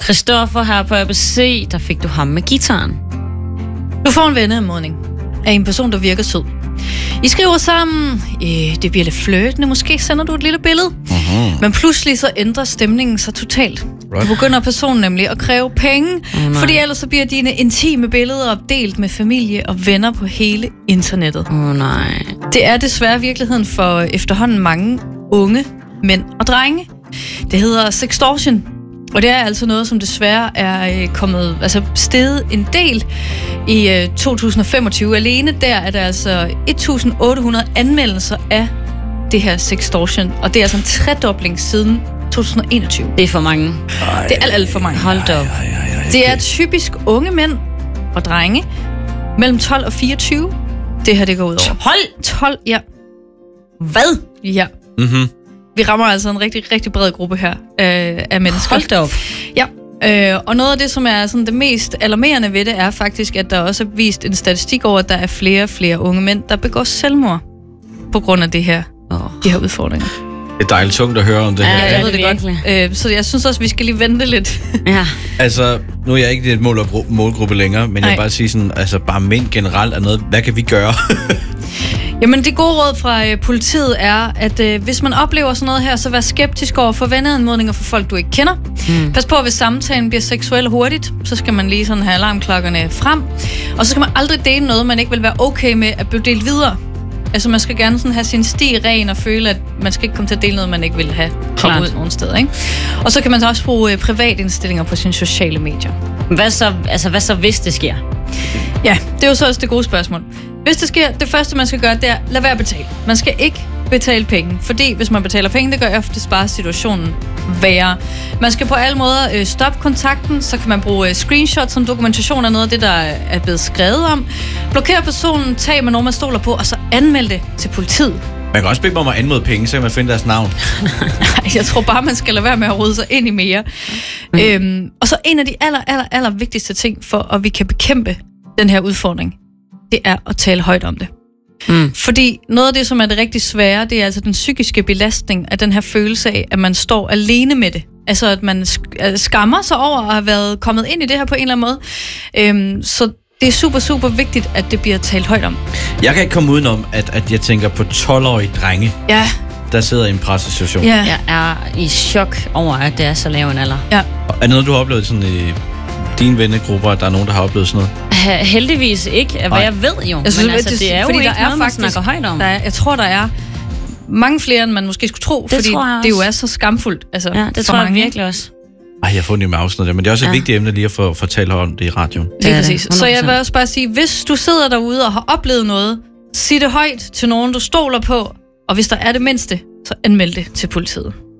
Christoffer her på ABC, der fik du ham med gitaren. Du får en venneanmodning af en person, der virker sød. I skriver sammen, det bliver lidt flirtende, måske sender du et lille billede. Men pludselig så ændrer stemningen sig totalt. Du begynder personen nemlig at kræve penge, fordi ellers så bliver dine intime billeder delt med familie og venner på hele internettet. Nej. Det er desværre virkeligheden for efterhånden mange unge mænd og drenge. Det hedder sextortion. Og det er altså noget, som desværre er steget en del i 2025. Alene der er der altså 1.800 anmeldelser af det her sextortion. Og det er altså en tredobling siden 2021. Det er for mange. Det er alt for mange. Hold da op. Det er typisk unge mænd og drenge mellem 12 og 24. Det her, det går ud over. 12, ja. Hvad? Ja. Vi rammer altså en rigtig, rigtig bred gruppe her af mennesker. Hold da op. Ja, og noget af det, som er sådan det mest alarmerende ved det, er faktisk, at der også er vist en statistik over, at der er flere og flere unge mænd, der begår selvmord på grund af det her, de her udfordringer. Det er dejligt tungt at høre om det her. Ja, jeg ved det godt. Så jeg synes også, vi skal lige vente lidt. Ja. Altså, nu er jeg ikke et målgruppe længere, men jeg vil bare sige sådan, altså bare mænd generelt er noget, hvad kan vi gøre? Jamen, det gode råd fra politiet er, at hvis man oplever sådan noget her, så vær skeptisk over for venneanmodninger for folk, du ikke kender. Pas på, hvis samtalen bliver seksuel hurtigt, så skal man lige sådan have alarmklokkerne frem. Og så skal man aldrig dele noget, man ikke vil være okay med at blive delt videre. Altså, man skal gerne sådan have sin sti ren og føle, at man skal ikke komme til at dele noget, man ikke vil have kommet ud nogen steder, ikke? Og så kan man også bruge privatindstillinger på sine sociale medier. Hvad så, hvis det sker? Ja, det er jo så også det gode spørgsmål. Hvis det sker, det første, man skal gøre, det er, lad være at betale. Man skal ikke betale penge, fordi hvis man betaler penge, det gør oftest bare situationen værre. Man skal på alle måder stoppe kontakten, så kan man bruge screenshots som dokumentation af noget af det, der er blevet skrevet om. Blokere personen, tag med nogen, man stoler på, og så anmeld det til politiet. Man kan også bede dem om at anmode penge, så kan man finde deres navn. Jeg tror bare, man skal lade være med at rode sig ind i mere. Og så en af de aller vigtigste ting for, at vi kan bekæmpe den her udfordring, det er at tale højt om det. Fordi noget af det, som er det rigtig svære, det er altså den psykiske belastning af den her følelse af, at man står alene med det. Altså, at man skammer sig over at have været kommet ind i det her på en eller anden måde. Så det er super, super vigtigt, at det bliver talt højt om. Jeg kan ikke komme udenom, at jeg tænker på 12-årige drenge, der sidder i en pressesituation. Ja. Jeg er i chok over, at det er så lav en alder. Ja. Er det noget, du har oplevet sådan i dine vennegrupper, at der er nogen, der har oplevet sådan noget? Heldigvis ikke, hvad jeg ved jo. Men altså, det er jo ikke noget, man snakker højt om. Jeg tror, der er mange flere, end man måske skulle tro, fordi det jo er så skamfuldt. Altså, ja, det tror jeg virkelig også. Jeg har fundet med afsnit, men det er også et vigtigt emne lige at få talt om det i radioen. Det er præcis. 100%. Så jeg vil også bare sige, hvis du sidder derude og har oplevet noget, sig det højt til nogen, du stoler på, og hvis der er det mindste, så anmeld det til politiet.